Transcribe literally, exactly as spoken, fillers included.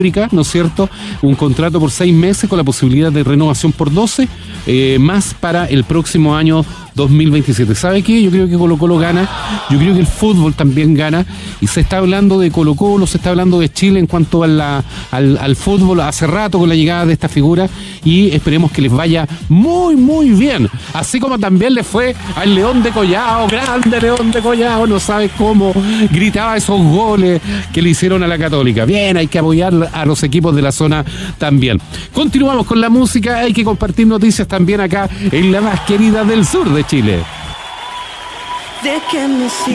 ¿no es cierto? Un contrato por seis meses con la posibilidad de renovación por doce, eh, más para el próximo año dos mil veintisiete. ¿Sabe qué? Yo creo que Colo-Colo gana, yo creo que el fútbol también gana, y se está hablando de Colo-Colo, se está hablando de Chile en cuanto a la, al, al fútbol hace rato con la llegada de esta figura, y esperemos que les vaya muy, muy bien. Así como también le fue al León de Collao, grande León de Collao, no sabe cómo gritaba esos goles que le hicieron a la Católica. Bien, hay que apoyar a los equipos de la zona también. Continuamos con la música, hay que compartir noticias también acá en la más querida del sur de Chile.